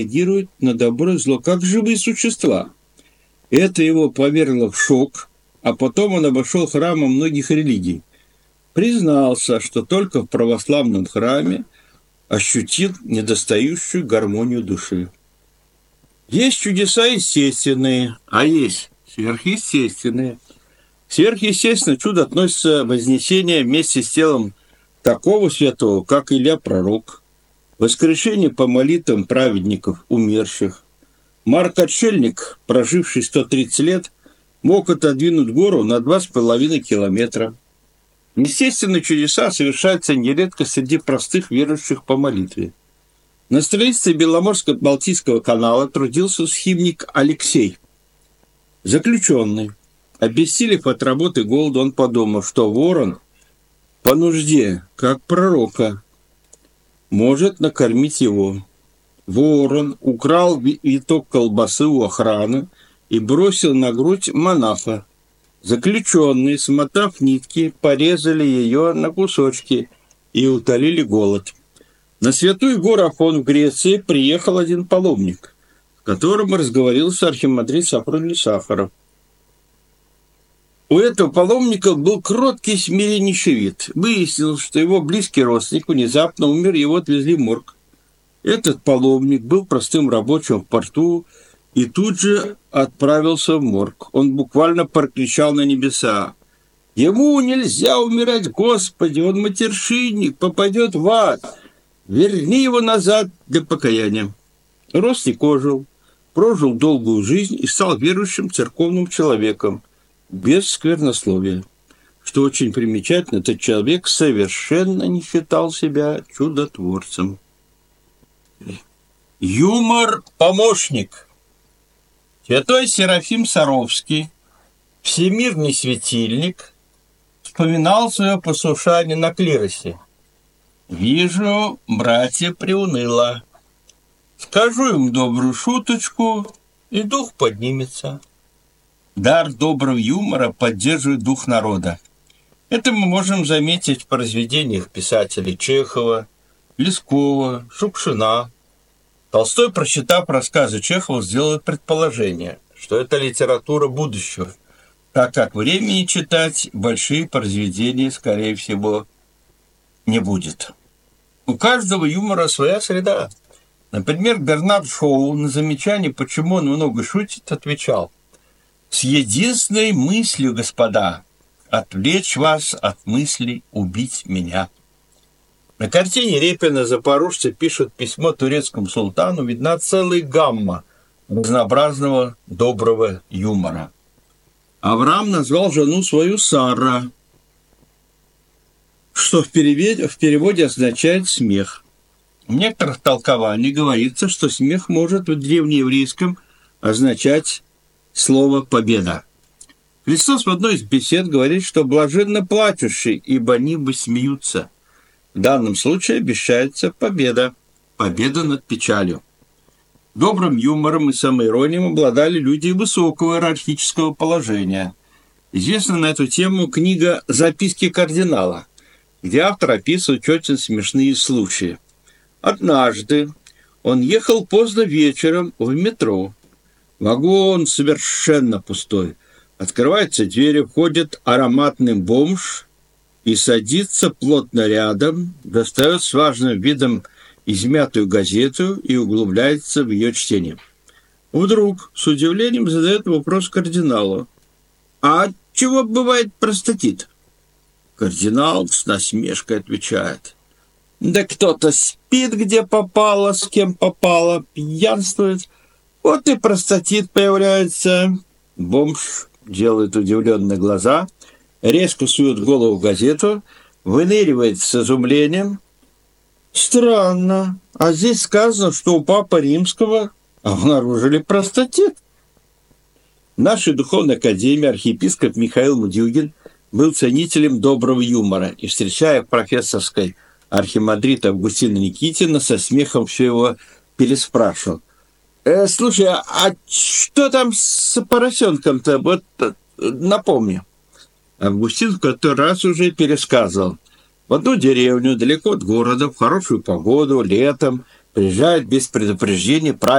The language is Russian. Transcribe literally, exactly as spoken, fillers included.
реагируют на добро и зло, как живые существа. Это его повергло в шок, а потом он обошел храмы многих религий. Признался, что только в православном храме ощутил недостающую гармонию души. Есть чудеса естественные, а есть сверхъестественные. К сверхъестественному чуду относится вознесение вместе с телом такого святого, как Илья Пророк, воскрешение по молитвам праведников, умерших. Марк Отшельник, проживший сто тридцать лет, мог отодвинуть гору на два с половиной километра. Естественные чудеса совершаются нередко среди простых верующих по молитве. На строительстве Беломорско-Балтийского канала трудился схимник Алексей. Заключенный. Обессилев от работы и голода, он подумал, что ворон по нужде, как пророка, может накормить его. Ворон украл виток колбасы у охраны и бросил на грудь монаха. Заключенные, смотав нитки, порезали ее на кусочки и утолили голод. На Святую гору Афон в Греции приехал один паломник, с которым разговорился архимандрит Сафроний Сахаров. У этого паломника был кроткий, смиреннейший вид. Выяснилось, что его близкий родственник внезапно умер, его отвезли в морг. Этот паломник был простым рабочим в порту и тут же отправился в морг. Он буквально прокричал на небеса: «Ему нельзя умирать, Господи, он матершинник, попадет в ад! Верни его назад для покаяния». Родственник ожил, прожил долгую жизнь и стал верующим церковным человеком, без сквернословия. Что очень примечательно, этот человек совершенно не считал себя чудотворцем. Юмор-помощник. Святой Серафим Саровский, всемирный светильник, вспоминал свое послушание на клиросе. «Вижу, братья приуныло. Скажу им добрую шуточку, и дух поднимется». Дар доброго юмора поддерживает дух народа. Это мы можем заметить в произведениях писателей Чехова, Лескова, Шукшина. Толстой, прочитав рассказы Чехова, сделал предположение, что это литература будущего, так как времени читать большие произведения, скорее всего, не будет. У каждого юмора своя среда. Например, Бернард Шоу на замечание, почему он много шутит, отвечал: «С единственной мыслью, господа, отвлечь вас от мысли убить меня». На картине Репина запорожцы пишут письмо турецкому султану, видна целая гамма разнообразного доброго юмора. Авраам назвал жену свою Сара, что в переводе, в переводе означает «смех». В некоторых толкованиях говорится, что смех может в древнееврейском означать слово «победа». Христос в одной из бесед говорит, что блаженно плачущие, ибо они бы смеются. В данном случае обещается победа, победа над печалью. Добрым юмором и самоиронией обладали люди высокого иерархического положения. Известна на эту тему книга «Записки кардинала», где автор описывает очень смешные случаи. Однажды он ехал поздно вечером в метро. Вагон совершенно пустой. Открываются двери, входит ароматный бомж и садится плотно рядом, достает с важным видом измятую газету и углубляется в ее чтение. Вдруг с удивлением задает вопрос кардиналу: «А от чего бывает простатит?» Кардинал с насмешкой отвечает: «Да кто-то спит, где попало, с кем попало, пьянствует. Вот и простатит появляется». Бомж делает удивленные глаза, резко сует голову в газету, выныривает с изумлением. «Странно, а здесь сказано, что у Папы Римского обнаружили простатит». В нашей духовной академии архиепископ Михаил Мудюгин был ценителем доброго юмора и, встречая в профессорской архимандрита Августина Никитина, со смехом все его переспрашивал: э, «Слушай, а что там с поросенком-то? Вот напомни». Августин в который раз уже пересказывал. В одну деревню, далеко от города, в хорошую погоду, летом, приезжает без предупреждения праздник